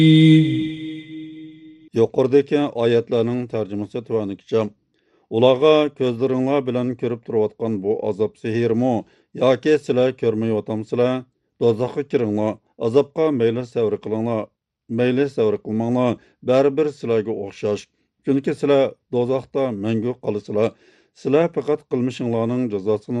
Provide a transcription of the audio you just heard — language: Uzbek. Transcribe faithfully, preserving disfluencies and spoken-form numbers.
Yuqoridagi oyatlarning tarjimasi tuanikicha. Ularga ko'zlaringlar bilan ko'rib turayotgan bu azob sehrmi yoki sizlar ko'rmayotamsizlar? Dozoqqa kiringlar, azobga mayli savr qilinglar, mayli savr qilmanglar, baribir sizlarga o'xshash. Chunki sizlar dozoqda mangu qolasizlar. Sizlar faqat qilmishinglarning jazosini